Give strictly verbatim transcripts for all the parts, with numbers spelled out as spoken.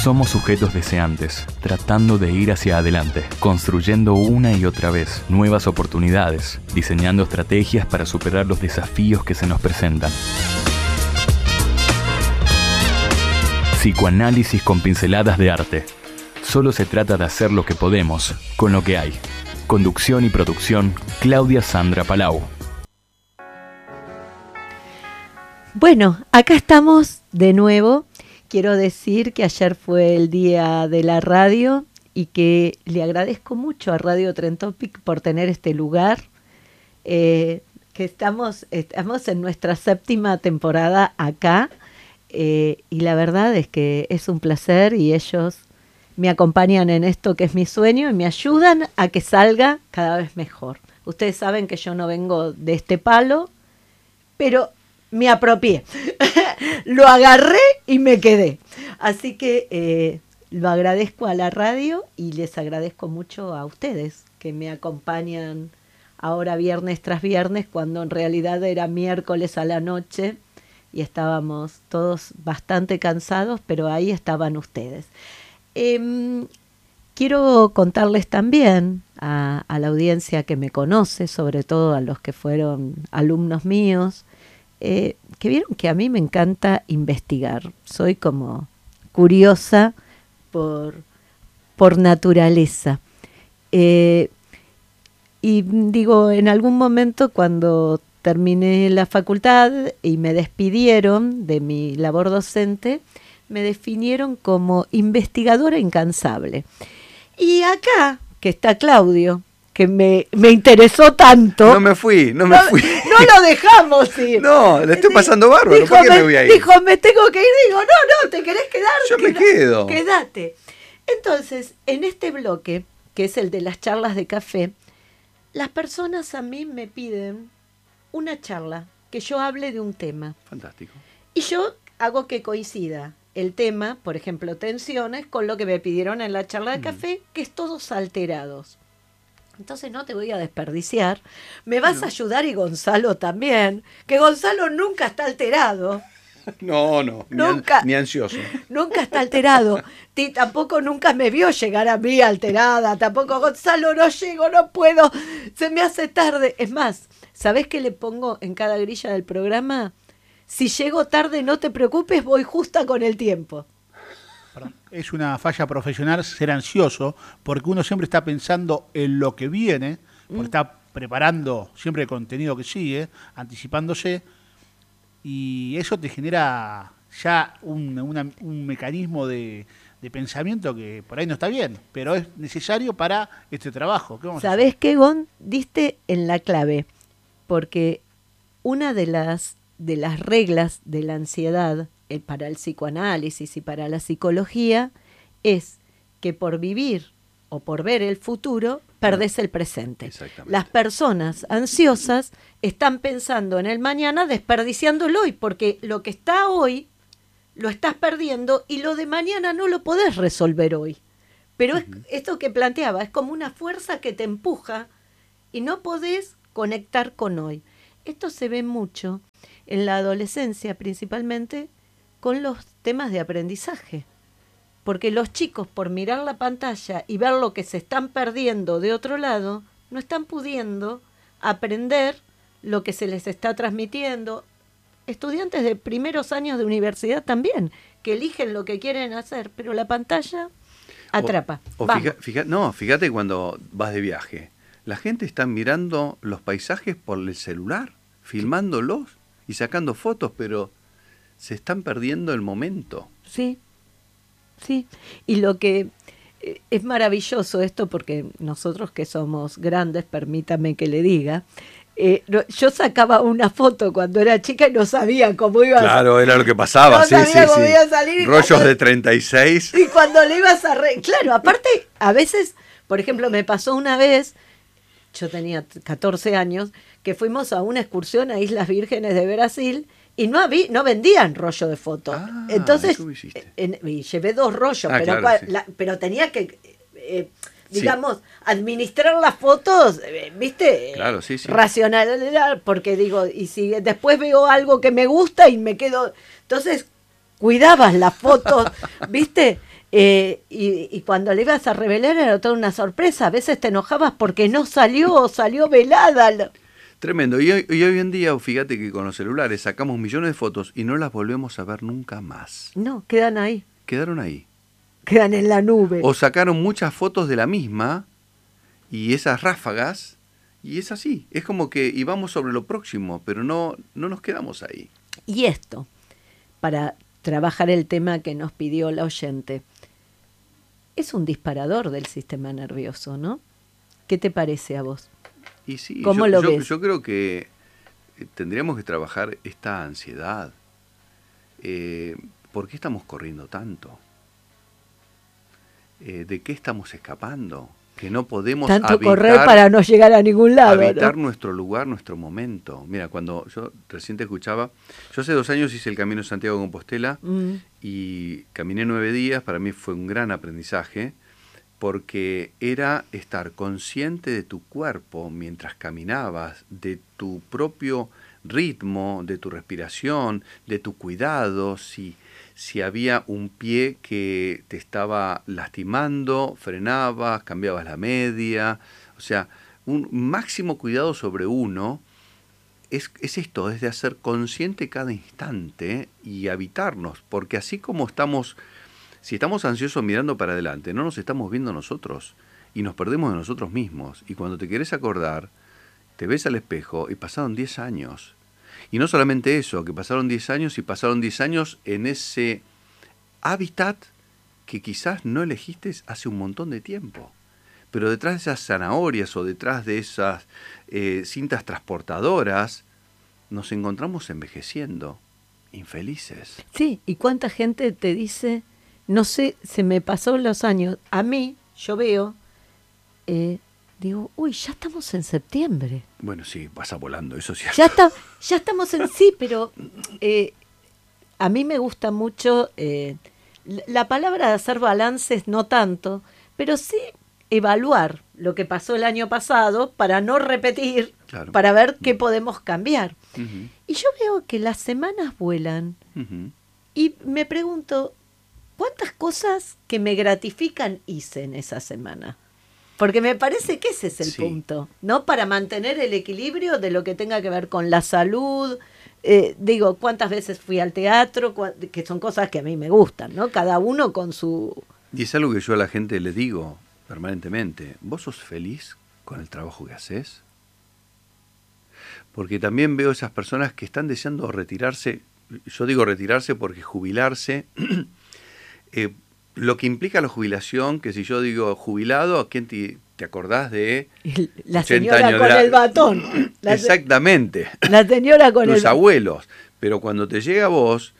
Somos sujetos deseantes, tratando de ir hacia adelante, construyendo una y otra vez nuevas oportunidades, diseñando estrategias para superar los desafíos que se nos presentan. Psicoanálisis con pinceladas de arte. Solo se trata de hacer lo que podemos, con lo que hay. Conducción y producción, Claudia Sandra Palau. Bueno, acá estamos de nuevo. Quiero decir que ayer fue el día de la radio y que le agradezco mucho a Radio Trend Topic por tener este lugar. Eh, que estamos, estamos en nuestra séptima temporada acá eh, y la verdad es que es un placer y ellos me acompañan en esto que es mi sueño y me ayudan a que salga cada vez mejor. Ustedes saben que yo no vengo de este palo, pero me apropié, lo agarré y me quedé. Así que eh, lo agradezco a la radio y les agradezco mucho a ustedes que me acompañan ahora viernes tras viernes, cuando en realidad era miércoles a la noche y estábamos todos bastante cansados, pero ahí estaban ustedes. Eh, quiero contarles también a, a la audiencia que me conoce, sobre todo a los que fueron alumnos míos, Eh, que vieron que a mí me encanta investigar. Soy como curiosa por, por naturaleza. Eh, y digo, en algún momento cuando terminé la facultad y me despidieron de mi labor docente, me definieron como investigadora incansable. Y acá, que está Claudio, que me, me interesó tanto. No me fui, no me no, fui. No lo dejamos ir. No, le estoy pasando bárbaro. Dijo, ¿Por qué me, me voy a ir? Dijo, me tengo que ir. Digo, no, no, ¿te querés quedar? Yo me quedo. Quédate. Entonces, en este bloque, que es el de las charlas de café, las personas a mí me piden una charla, que yo hable de un tema. Fantástico. Y yo hago que coincida el tema, por ejemplo, tensiones, con lo que me pidieron en la charla de mm. café, que es todos alterados. Entonces no te voy a desperdiciar, me vas no. a ayudar y Gonzalo también, que Gonzalo nunca está alterado. No, no, nunca, ni, an, ni ansioso. Nunca está alterado. T tampoco nunca me vio llegar a mí alterada, tampoco Gonzalo, no llego, no puedo, se me hace tarde. Es más, ¿sabés qué le pongo en cada grilla del programa? Si llego tarde, no te preocupes, voy justa con el tiempo. Es una falla profesional ser ansioso, porque uno siempre está pensando en lo que viene, porque mm. está preparando siempre el contenido que sigue, anticipándose, y eso te genera ya un, una, un mecanismo de, de pensamiento que por ahí no está bien, pero es necesario para este trabajo. ¿Qué vamos ¿Sabés qué, Gon? Diste en la clave, porque una de las, de las reglas de la ansiedad para el psicoanálisis y para la psicología es que por vivir o por ver el futuro perdés el presente. Las personas ansiosas están pensando en el mañana, desperdiciando el hoy, porque lo que está hoy lo estás perdiendo y lo de mañana no lo podés resolver hoy. Pero uh-huh. es, esto que planteaba es como una fuerza que te empuja y no podés conectar con hoy. Esto se ve mucho en la adolescencia principalmente, con los temas de aprendizaje, porque los chicos por mirar la pantalla y ver lo que se están perdiendo de otro lado, no están pudiendo aprender lo que se les está transmitiendo. Estudiantes de primeros años de universidad también, que eligen lo que quieren hacer, pero la pantalla atrapa. O, o fija, fija, no, fíjate cuando vas de viaje, la gente está mirando los paisajes por el celular, filmándolos y sacando fotos, pero se están perdiendo el momento. Sí, sí. Y lo que eh, es maravilloso esto, porque nosotros que somos grandes, permítame que le diga, eh, no, yo sacaba una foto cuando era chica y no sabía cómo iba claro, a... Claro, era lo que pasaba, no sí, sabía sí, cómo sí. iba a salir. Rollos cuando, de treinta y seis. Y cuando le ibas a... Re... Claro, aparte, a veces, por ejemplo, me pasó una vez, yo tenía catorce años, que fuimos a una excursión a Islas Vírgenes de Brasil. Y no había, no vendían rollo de fotos. Ah, entonces, en, y llevé dos rollos, ah, pero, claro, sí. la, pero tenía que, eh, digamos, sí. administrar las fotos, eh, ¿viste? Claro, sí, sí. Racional, porque digo, y si después veo algo que me gusta y me quedo... Entonces, cuidabas las fotos, ¿viste? Eh, y, y cuando le ibas a revelar era toda una sorpresa. A veces te enojabas porque no salió o salió velada. Tremendo. Y hoy, y hoy en día, fíjate que con los celulares sacamos millones de fotos y no las volvemos a ver nunca más. No, quedan ahí. Quedaron ahí. Quedan en la nube. O sacaron muchas fotos de la misma y esas ráfagas, y es así. Es como que íbamos sobre lo próximo, pero no, no nos quedamos ahí. Y esto, para trabajar el tema que nos pidió la oyente, es un disparador del sistema nervioso, ¿no? ¿Qué te parece a vos? Y sí, ¿Cómo yo, lo yo, ves? yo creo que tendríamos que trabajar esta ansiedad. Eh, ¿Por qué estamos corriendo tanto? Eh, ¿De qué estamos escapando? Que no podemos Tanto habitar, correr para no llegar a ningún lado, habitar ¿no? nuestro lugar, nuestro momento. Mira, cuando yo recién te escuchaba, yo hace dos años hice el Camino de Santiago de Compostela Mm. y caminé nueve días. Para mí fue un gran aprendizaje porque era estar consciente de tu cuerpo mientras caminabas, de tu propio ritmo, de tu respiración, de tu cuidado, si, si había un pie que te estaba lastimando, frenabas, cambiabas la media, o sea, un máximo cuidado sobre uno es, es esto, es de hacer consciente cada instante y habitarnos, porque así como estamos, si estamos ansiosos mirando para adelante, no nos estamos viendo nosotros y nos perdemos de nosotros mismos, y cuando te querés acordar, te ves al espejo y pasaron diez años. Y no solamente eso, que pasaron diez años y pasaron diez años en ese hábitat que quizás no elegiste hace un montón de tiempo. Pero detrás de esas zanahorias o detrás de esas eh, cintas transportadoras, nos encontramos envejeciendo, infelices. Sí, y cuánta gente te dice, no sé, se me pasó los años. A mí, yo veo, eh, digo, uy, ya estamos en septiembre. Bueno, sí, pasa volando, eso sí. Ya está, ya estamos en sí, pero eh, a mí me gusta mucho eh, la palabra de hacer balances, no tanto, pero sí evaluar lo que pasó el año pasado para no repetir, Claro. para ver qué podemos cambiar. Uh-huh, Y yo veo que las semanas vuelan uh-huh. y me pregunto, ¿cuántas cosas que me gratifican hice en esa semana? Porque me parece que ese es el Sí. punto, ¿no? Para mantener el equilibrio de lo que tenga que ver con la salud. Eh, digo, ¿cuántas veces fui al teatro? Cu- Que son cosas que a mí me gustan, ¿no? Cada uno con su... Y es algo que yo a la gente le digo permanentemente. ¿Vos sos feliz con el trabajo que haces? Porque también veo esas personas que están deseando retirarse. Yo digo retirarse porque jubilarse, eh, lo que implica la jubilación, que si yo digo jubilado, ¿a quién te, te acordás de La ochenta señora años con de edad? el batón. La, se- Exactamente. la señora con Tus el abuelos. Pero cuando te llega a vos,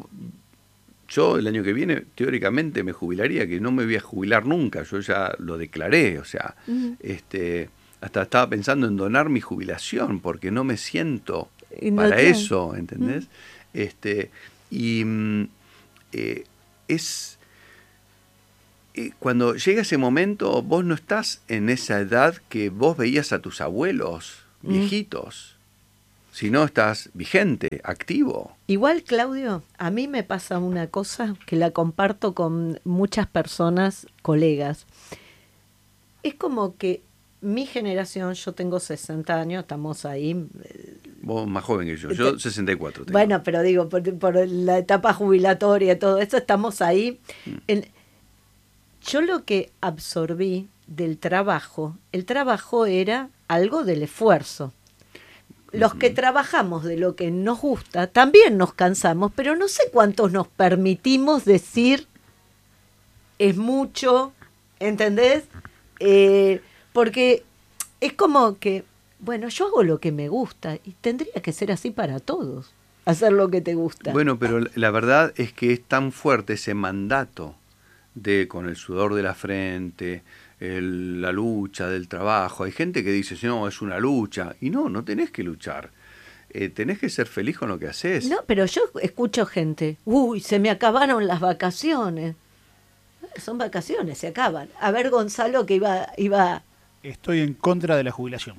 yo el año que viene teóricamente me jubilaría, que no me voy a jubilar nunca, yo ya lo declaré, o sea, Mm. este, hasta estaba pensando en donar mi jubilación, porque no me siento Y no, para claro. eso, ¿entendés? Este, y mm, eh, es... eh, cuando llega ese momento, vos no estás en esa edad que vos veías a tus abuelos Mm. viejitos, sino estás vigente, activo. Igual, Claudio, a mí me pasa una cosa que la comparto con muchas personas, colegas. Es como que mi generación, yo tengo sesenta años, estamos ahí. eh, Vos más joven que yo, yo sesenta y cuatro tengo. Bueno, pero digo, por, por la etapa jubilatoria y todo eso, estamos ahí. Mm. En- yo lo que absorbí del trabajo, el trabajo era algo del esfuerzo. Los que trabajamos de lo que nos gusta, también nos cansamos, pero no sé cuántos nos permitimos decir es mucho, ¿entendés? Eh, porque es como que, bueno, yo hago lo que me gusta y tendría que ser así para todos, hacer lo que te gusta. Bueno, pero la verdad es que es tan fuerte ese mandato de con el sudor de la frente, el- la lucha del trabajo. Hay gente que dice, no, es una lucha. Y no, no tenés que luchar. Eh, tenés que ser feliz con lo que haces. No, pero yo escucho gente, uy, se me acabaron las vacaciones. Son vacaciones, se acaban. A ver, Gonzalo, que iba, iba Estoy en contra de la jubilación.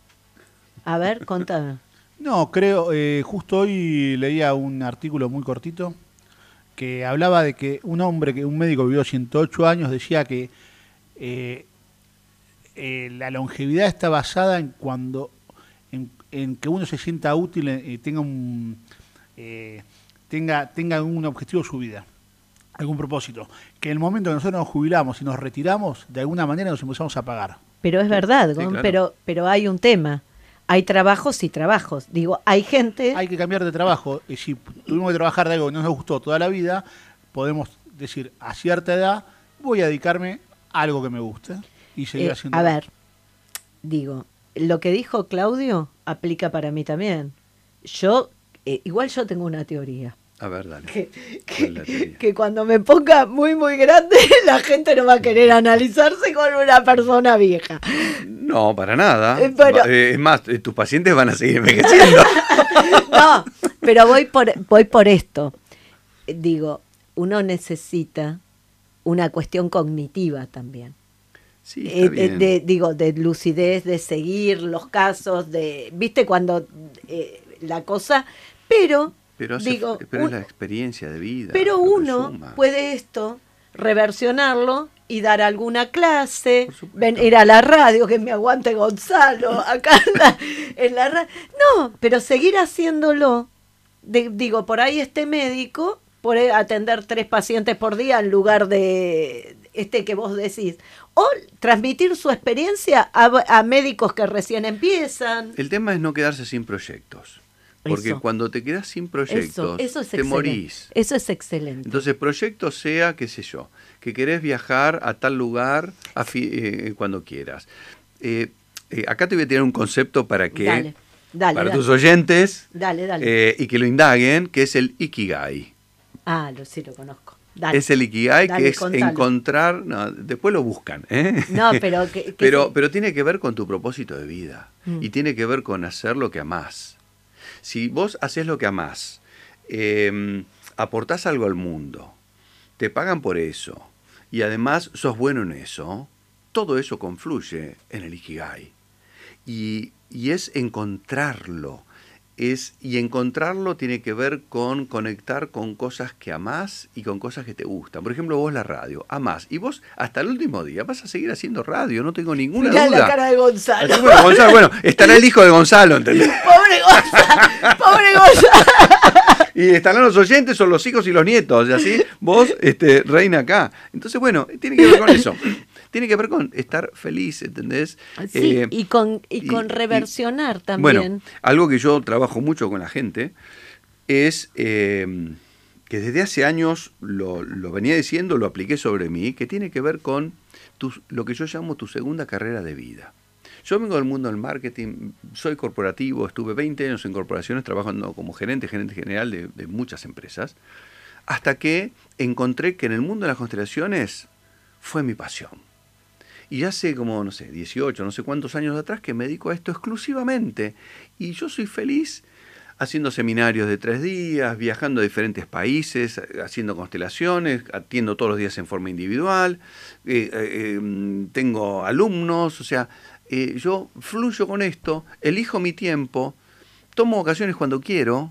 a ver, contame. No, creo, eh, justo hoy leía un artículo muy cortito que hablaba de que un hombre, que un médico vivió ciento ocho años, decía que eh, eh, la longevidad está basada en cuando en, en que uno se sienta útil y tenga un eh, tenga tenga un objetivo en su vida, algún propósito. Que en el momento que nosotros nos jubilamos y nos retiramos, de alguna manera nos empezamos a pagar. Pero es verdad, Sí, Gon, claro. pero, pero hay un tema. Hay trabajos y trabajos. Digo, hay gente... Hay que cambiar de trabajo. Y si tuvimos que trabajar de algo que no nos gustó toda la vida, podemos decir, a cierta edad, voy a dedicarme a algo que me guste y seguir eh, haciendo. a ver, digo, lo que dijo Claudio aplica para mí también. Yo, eh, igual yo tengo una teoría. A ver, dale. Que, ¿Cuál es la que, teoría? que cuando me ponga muy, muy grande, la gente no va a querer analizarse con una persona vieja. No, para nada. Eh, pero- Va- eh, es más, eh, tus pacientes van a seguir envejeciendo. No, pero voy por, voy por esto. Eh, Digo, uno necesita una cuestión cognitiva también. Sí, Eh, está de, bien. de- digo, de lucidez, de seguir los casos, de, viste, cuando eh, la cosa, pero, pero hace- digo, pero un- es la experiencia de vida. pero lo que uno suma. puede esto, reversionarlo y dar alguna clase, Por supuesto. venir a la radio, que me aguante Gonzalo, acá en la, en la radio. No, pero seguir haciéndolo, de- digo, por ahí este médico puede atender tres pacientes por día en lugar de este que vos decís. O transmitir su experiencia a, a médicos que recién empiezan. El tema es no quedarse sin proyectos. Porque Eso. cuando te quedas sin proyectos, Eso, eso es te excelente. morís. Eso es excelente. Entonces, proyectos sea, qué sé yo, que querés viajar a tal lugar a fi- eh, cuando quieras. Eh, eh, acá te voy a tirar un concepto para que, Dale, dale, para dale. tus oyentes, Dale, dale. eh, y que lo indaguen, que es el Ikigai. Ah, lo, sí lo conozco. Dale. Es el Ikigai, Dale, que es contalo. encontrar, no, después lo buscan, ¿eh? No, pero que, que pero, sí. pero tiene que ver con tu propósito de vida Mm. y tiene que ver con hacer lo que amás. Si vos haces lo que amás, eh, aportás algo al mundo, te pagan por eso y además sos bueno en eso, todo eso confluye en el Ikigai. Y, y es encontrarlo. Es, y encontrarlo tiene que ver con conectar con cosas que amás y con cosas que te gustan. Por ejemplo, vos la radio, amás. Y vos hasta el último día vas a seguir haciendo radio, no tengo ninguna Mirá duda. la cara de Gonzalo. Así, bueno, Gonzalo, bueno, estará el hijo de Gonzalo, ¿entendés? Pobre Gonzalo. Pobre Gonzalo. Y estarán los oyentes, son los hijos y los nietos, y así vos, este, reina acá. Entonces, bueno, tiene que ver con eso. Tiene que ver con estar feliz, ¿entendés? Sí, Eh, y con, y y- con y- reversionar también. Bueno, algo que yo trabajo mucho con la gente es eh, que desde hace años lo, lo venía diciendo, lo apliqué sobre mí, que tiene que ver con tu, lo que yo llamo tu segunda carrera de vida. Yo vengo del mundo del marketing, soy corporativo, estuve veinte años en corporaciones trabajando como gerente, gerente general de, de muchas empresas, hasta que encontré que en el mundo de las constelaciones fue mi pasión. Y hace como, no sé, dieciocho, no sé cuántos años atrás que me dedico a esto exclusivamente. Y yo soy feliz haciendo seminarios de tres días, viajando a diferentes países, haciendo constelaciones, atiendo todos los días en forma individual, eh, eh, tengo alumnos, o sea, eh, yo fluyo con esto, elijo mi tiempo, tomo vacaciones cuando quiero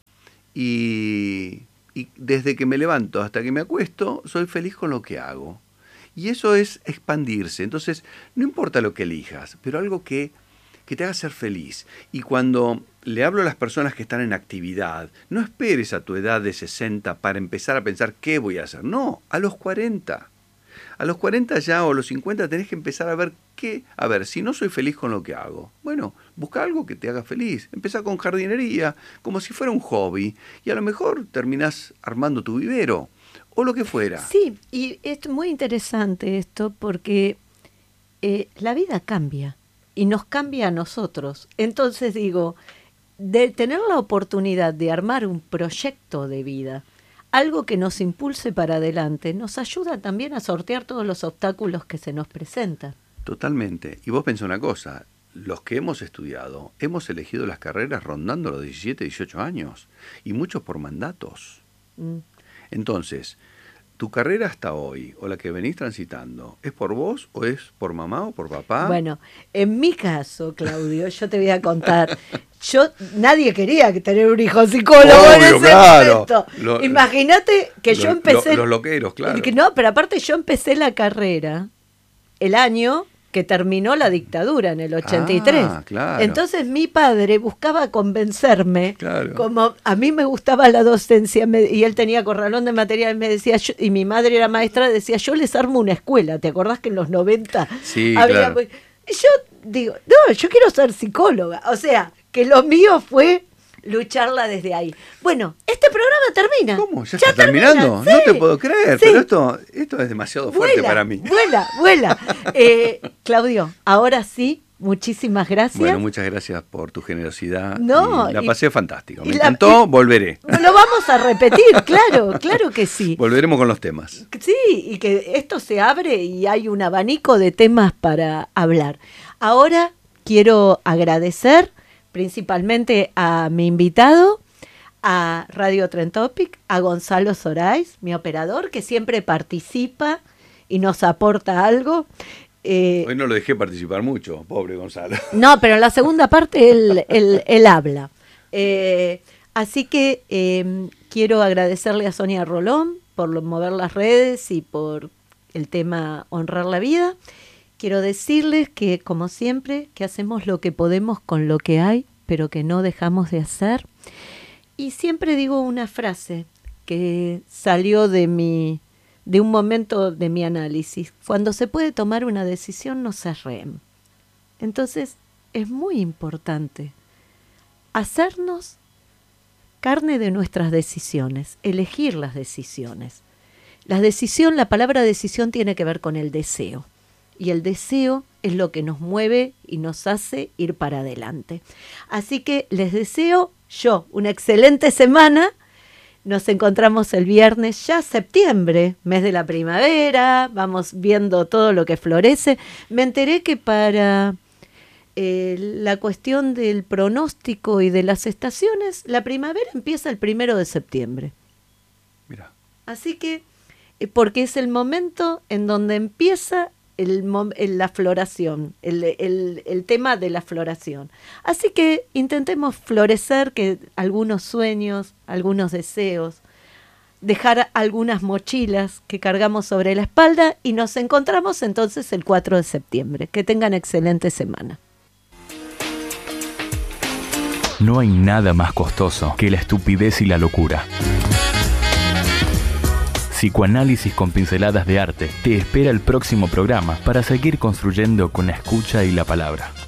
y, y desde que me levanto hasta que me acuesto, soy feliz con lo que hago. Y eso es expandirse. Entonces, no importa lo que elijas, pero algo que, que te haga ser feliz. Y cuando le hablo a las personas que están en actividad, no esperes a tu edad de sesenta para empezar a pensar qué voy a hacer. No, a los cuarenta. A los cuarenta ya o a los cincuenta tenés que empezar a ver qué. A ver, si no soy feliz con lo que hago, bueno, busca algo que te haga feliz. Empezá con jardinería, como si fuera un hobby. Y a lo mejor terminás armando tu vivero. O lo que fuera. Sí, y es muy interesante esto porque eh, la vida cambia y nos cambia a nosotros. Entonces digo, de tener la oportunidad de armar un proyecto de vida, algo que nos impulse para adelante, nos ayuda también a sortear todos los obstáculos que se nos presentan. Totalmente. Y vos pensá una cosa, los que hemos estudiado, hemos elegido las carreras rondando los diecisiete, dieciocho años, y muchos por mandatos. Mm. Entonces, tu carrera hasta hoy, o la que venís transitando, ¿es por vos o es por mamá o por papá? Bueno, en mi caso, Claudio, yo te voy a contar. Yo, nadie quería tener un hijo psicólogo Obvio, en ese claro. momento. Lo- Imagínate que lo- yo empecé... lo- los loqueros, claro. que No, pero aparte yo empecé la carrera el año que terminó la dictadura, en el ochenta y tres. Ah, claro. Entonces mi padre buscaba convencerme, Claro. como a mí me gustaba la docencia, me- y él tenía corralón de material, me decía, yo- y mi madre era maestra, decía, yo les armo una escuela. ¿Te acordás que en los noventa Sí, había... claro. Y yo digo, no, yo quiero ser psicóloga. O sea, que lo mío fue lucharla desde ahí. Bueno, este programa termina. ¿Cómo? ¿Ya, está termina, terminando? sí. No te puedo creer, Sí. pero esto, esto es demasiado fuerte Vuela, para mí. Vuela, vuela. Eh, Claudio, ahora sí, muchísimas gracias. Bueno, muchas gracias por tu generosidad. No, y la y- pasé fantástico. Me y la- encantó, volveré. Lo vamos a repetir, claro, claro que sí. Volveremos con los temas. Sí, y que esto se abre y hay un abanico de temas para hablar. Ahora quiero agradecer principalmente a mi invitado, a Radio Trend Topic, a Gonzalo Sorais, mi operador, que siempre participa y nos aporta algo. Eh, Hoy no lo dejé participar mucho, pobre Gonzalo. No, pero en la segunda parte él, él, él habla. Eh, así que eh, quiero agradecerle a Sonia Rolón por lo- mover las redes y por el tema honrar la vida. Quiero decirles que, como siempre, que hacemos lo que podemos con lo que hay, pero que no dejamos de hacer. Y siempre digo una frase que salió de mi, de un momento de mi análisis. Cuando se puede tomar una decisión, no se rehén. Entonces, es muy importante hacernos carne de nuestras decisiones, elegir las decisiones. La decisión, la palabra decisión tiene que ver con el deseo. Y el deseo es lo que nos mueve y nos hace ir para adelante. Así que les deseo yo una excelente semana. Nos encontramos el viernes, ya septiembre, mes de la primavera. Vamos viendo todo lo que florece. Me enteré que para eh, la cuestión del pronóstico y de las estaciones, la primavera empieza el primero de septiembre. Mira. Así que, eh, porque es el momento en donde empieza el, mom- el- la floración, el, el, el tema de la floración. Así que intentemos florecer que algunos sueños, algunos deseos, dejar algunas mochilas que cargamos sobre la espalda y nos encontramos entonces el cuatro de septiembre. Que tengan excelente semana. No hay nada más costoso que la estupidez y la locura. Psicoanálisis con pinceladas de arte te espera el próximo programa para seguir construyendo con la escucha y la palabra.